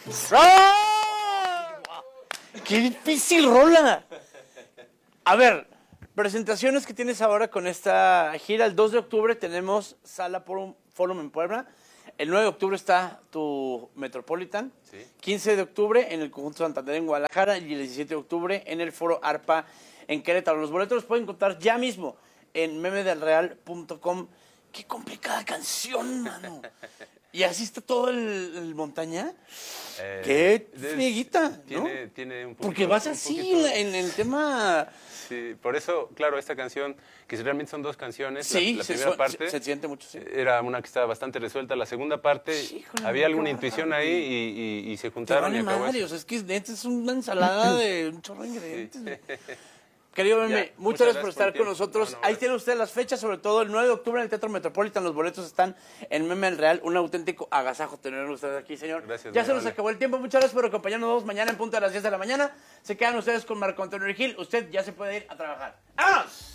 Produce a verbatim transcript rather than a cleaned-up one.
¡Ah! ¡Qué difícil rola! A ver, presentaciones que tienes ahora con esta gira. El dos de octubre tenemos Sala Forum, Forum en Puebla. El nueve de octubre está tu Metropolitan. Sí. quince de octubre en el Conjunto Santander en Guadalajara. Y el diecisiete de octubre en el Foro Arpa en Querétaro. Los boletos los pueden encontrar ya mismo en meme del real punto com. ¡Qué complicada canción, mano! Y así está todo el, el montaña. Eh, ¡Qué es- frieguita! ¿no? Tiene, tiene un poquito, Porque vas un así poquito- en el tema... Sí, por eso, claro, esta canción, que realmente son dos canciones, Sí, la, la se, primera su- parte se, se siente mucho, sí. era una que estaba bastante resuelta, la segunda parte Híjole, había qué alguna bárbaro. intuición ahí y, y- y se Te juntaron vale y acabó madre, eso. o sea, es que neta es una ensalada de un chorro de ingredientes. Sí. Querido Meme, Ya, muchas, muchas gracias por gracias estar por con el tiempo. nosotros. No, no, Ahí gracias. tiene usted las fechas, sobre todo el nueve de octubre en el Teatro Metropolitan. Los boletos están en Meme del Real. Un auténtico agasajo tener ustedes aquí, señor. Gracias, ya muy se nos amable. acabó el tiempo. Muchas gracias por acompañarnos mañana en punto de las diez de la mañana. Se quedan ustedes con Marco Antonio Regil. Usted ya se puede ir a trabajar. ¡Vámonos!